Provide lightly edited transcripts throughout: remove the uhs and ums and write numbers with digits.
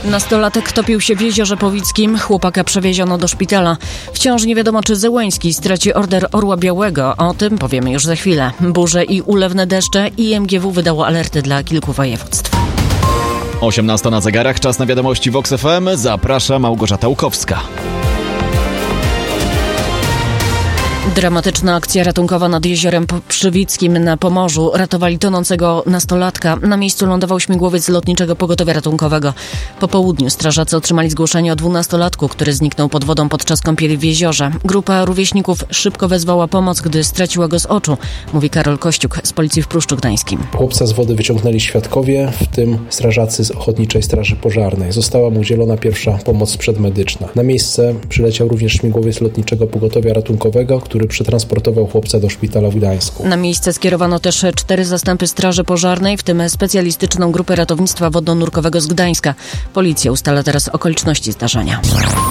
Nastolatek topił się w Jeziorze Powickim. Chłopaka przewieziono do szpitala. Wciąż nie wiadomo, czy Zełenski straci order Orła Białego. O tym powiemy już za chwilę. Burze i ulewne deszcze. IMGW wydało alerty dla kilku województw. 18 na zegarach, czas na wiadomości Vox FM. Zaprasza Małgorzata Łukowska. Dramatyczna akcja ratunkowa nad Jeziorem Przywickim na Pomorzu. Ratowali tonącego nastolatka. Na miejscu lądował śmigłowiec Lotniczego Pogotowia Ratunkowego. Po południu strażacy otrzymali zgłoszenie o 12-latku, który zniknął pod wodą podczas kąpieli w jeziorze. Grupa rówieśników szybko wezwała pomoc, gdy straciła go z oczu, mówi Karol Kościuk z Policji w Pruszczu Gdańskim. Chłopca z wody wyciągnęli świadkowie, w tym strażacy z Ochotniczej Straży Pożarnej. Została mu udzielona pierwsza pomoc przedmedyczna. Na miejsce przyleciał również śmigłowiec Lotniczego Pogotowia Ratunkowego, który przetransportował chłopca do szpitala w Gdańsku. Na miejsce skierowano też 4 zastępy Straży Pożarnej, w tym specjalistyczną grupę ratownictwa wodno-nurkowego z Gdańska. Policja ustala teraz okoliczności zdarzenia.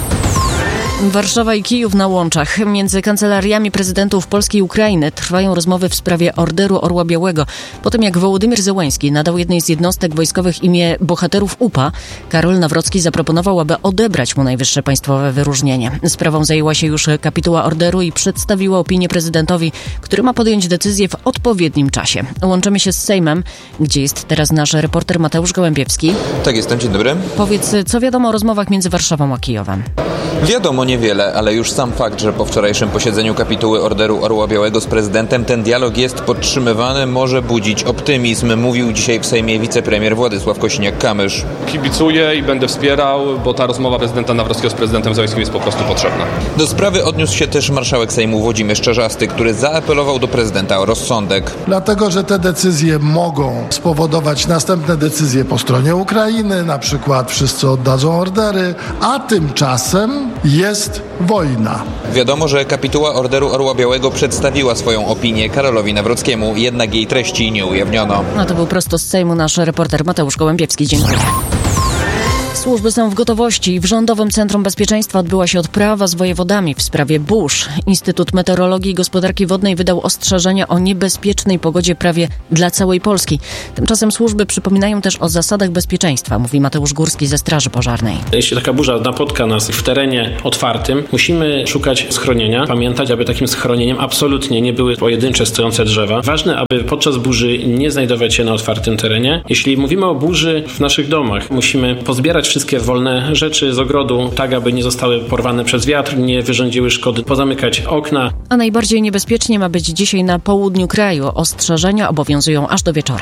Warszawa i Kijów na łączach. Między kancelariami prezydentów Polski i Ukrainy trwają rozmowy w sprawie orderu Orła Białego. Po tym jak Wołodymyr Zełenski nadał jednej z jednostek wojskowych imię bohaterów UPA, Karol Nawrocki zaproponował, aby odebrać mu najwyższe państwowe wyróżnienie. Sprawą zajęła się już kapituła orderu i przedstawiła opinię prezydentowi, który ma podjąć decyzję w odpowiednim czasie. Łączymy się z Sejmem, gdzie jest teraz nasz reporter Mateusz Gołębiewski. Tak, jestem. Dzień dobry. Powiedz, co wiadomo o rozmowach między Warszawą a Kijowem? Wiadomo niewiele, ale już sam fakt, że po wczorajszym posiedzeniu kapituły orderu Orła Białego z prezydentem ten dialog jest podtrzymywany, może budzić optymizm, mówił dzisiaj w Sejmie wicepremier Władysław Kosiniak-Kamysz. Kibicuję i będę wspierał, bo ta rozmowa prezydenta Nawrockiego z prezydentem Zełenskim jest po prostu potrzebna. Do sprawy odniósł się też marszałek Sejmu Włodzimierz Czarzasty, który zaapelował do prezydenta o rozsądek. Dlatego, że te decyzje mogą spowodować następne decyzje po stronie Ukrainy, na przykład wszyscy oddadzą ordery, a tymczasem jest wojna. Wiadomo, że kapituła orderu Orła Białego przedstawiła swoją opinię Karolowi Nawrockiemu, jednak jej treści nie ujawniono. No to był prosto z Sejmu nasz reporter Mateusz Gołębiewski. Dziękuję. Służby są w gotowości. W Rządowym Centrum Bezpieczeństwa odbyła się odprawa z wojewodami w sprawie burz. Instytut Meteorologii i Gospodarki Wodnej wydał ostrzeżenia o niebezpiecznej pogodzie prawie dla całej Polski. Tymczasem służby przypominają też o zasadach bezpieczeństwa, mówi Mateusz Górski ze Straży Pożarnej. Jeśli taka burza napotka nas w terenie otwartym, musimy szukać schronienia. Pamiętać, aby takim schronieniem absolutnie nie były pojedyncze stojące drzewa. Ważne, aby podczas burzy nie znajdować się na otwartym terenie. Jeśli mówimy o burzy w naszych domach, musimy pozbierać wszystkie wolne rzeczy z ogrodu, tak aby nie zostały porwane przez wiatr, nie wyrządziły szkody, pozamykać okna. A najbardziej niebezpiecznie ma być dzisiaj na południu kraju. Ostrzeżenia obowiązują aż do wieczora.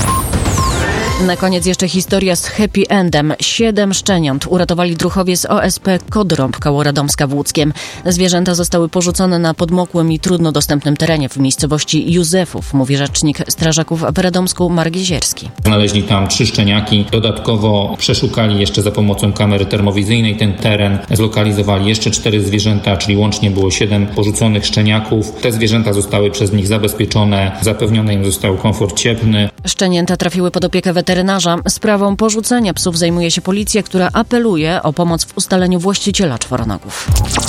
Na koniec jeszcze historia z happy endem. 7 szczeniąt uratowali druhowie z OSP Kodrąb koło Radomska w Łódzkiem. Zwierzęta zostały porzucone na podmokłym i trudno dostępnym terenie w miejscowości Józefów, mówi rzecznik strażaków w Radomsku Marek Jezierski. Znaleźli tam 3 szczeniaki. Dodatkowo przeszukali jeszcze za pomocą kamery termowizyjnej ten teren. Zlokalizowali jeszcze 4 zwierzęta, czyli łącznie było 7 porzuconych szczeniaków. Te zwierzęta zostały przez nich zabezpieczone. Zapewniony im został komfort cieplny. Szczenięta trafiły pod opiekę weterynarza. Sprawą porzucenia psów zajmuje się policja, która apeluje o pomoc w ustaleniu właściciela czworonogów.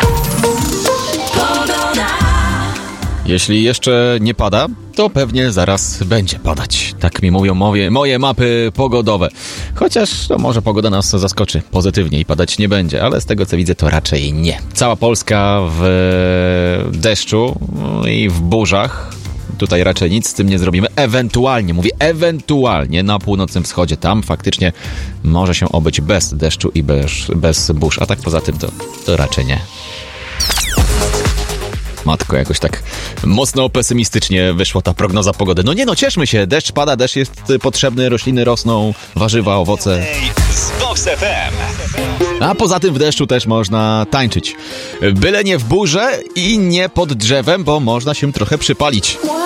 Jeśli jeszcze nie pada, to pewnie zaraz będzie padać. Tak mi mówią moje mapy pogodowe. Chociaż to może pogoda nas zaskoczy pozytywnie i padać nie będzie, ale z tego co widzę to raczej nie. Cała Polska w deszczu i w burzach. Tutaj raczej nic z tym nie zrobimy. Ewentualnie na północnym wschodzie. Tam faktycznie może się obyć bez deszczu i bez burz. A tak poza tym to raczej nie. Matko, jakoś tak mocno pesymistycznie wyszła ta prognoza pogody. No cieszmy się. Deszcz pada, deszcz jest potrzebny, rośliny rosną, warzywa, owoce. A poza tym w deszczu też można tańczyć. Byle nie w burze i nie pod drzewem, bo można się trochę przypalić.